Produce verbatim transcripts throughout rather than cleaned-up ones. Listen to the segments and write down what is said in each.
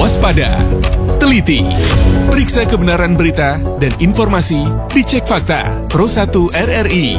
waspada, teliti, periksa kebenaran berita dan informasi di Cek Fakta Pro satu R R I.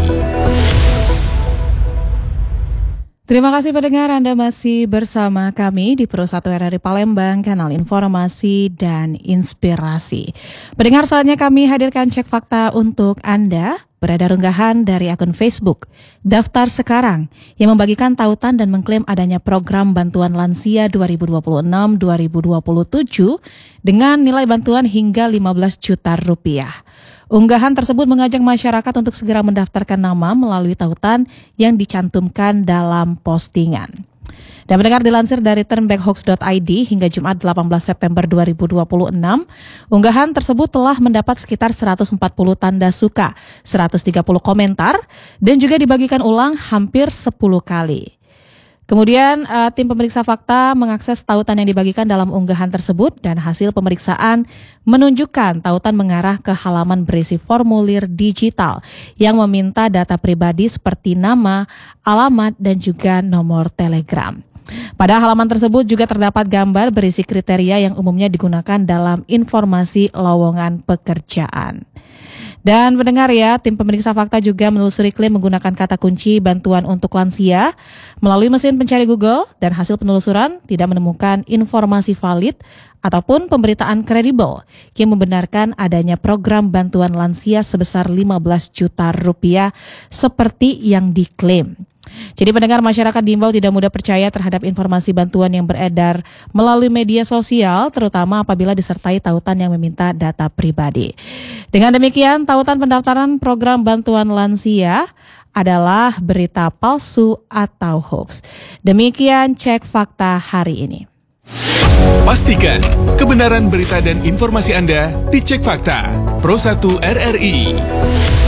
Terima kasih pendengar, Anda masih bersama kami di Pro satu R R I Palembang, kanal informasi dan inspirasi. Pendengar, saatnya kami hadirkan Cek Fakta untuk Anda. Beredar unggahan dari akun Facebook Daftar Sekarang yang membagikan tautan dan mengklaim adanya program bantuan lansia dua ribu dua puluh enam dua ribu dua puluh tujuh dengan nilai bantuan hingga lima belas juta rupiah. Unggahan tersebut mengajak masyarakat untuk segera mendaftarkan nama melalui tautan yang dicantumkan dalam postingan. Dan mendengar, dilansir dari turnbackhoax dot I D hingga Jumat delapan belas September dua ribu dua puluh enam, unggahan tersebut telah mendapat sekitar seratus empat puluh tanda suka, seratus tiga puluh komentar, dan juga dibagikan ulang hampir sepuluh kali. Kemudian uh, tim pemeriksa fakta mengakses tautan yang dibagikan dalam unggahan tersebut dan hasil pemeriksaan menunjukkan tautan mengarah ke halaman berisi formulir digital yang meminta data pribadi seperti nama, alamat, dan juga nomor telegram. Pada halaman tersebut juga terdapat gambar berisi kriteria yang umumnya digunakan dalam informasi lowongan pekerjaan. Dan mendengar ya, tim pemeriksa fakta juga menelusuri klaim menggunakan kata kunci bantuan untuk lansia melalui mesin pencari Google, dan hasil penelusuran tidak menemukan informasi valid ataupun pemberitaan kredibel yang membenarkan adanya program bantuan lansia sebesar lima belas juta rupiah seperti yang diklaim. Jadi pendengar, masyarakat diimbau tidak mudah percaya terhadap informasi bantuan yang beredar melalui media sosial, terutama apabila disertai tautan yang meminta data pribadi. Dengan demikian, tautan pendaftaran program bantuan lansia adalah berita palsu atau hoax. Demikian Cek Fakta hari ini. Pastikan kebenaran berita dan informasi Anda di Cek Fakta Pro satu R R I.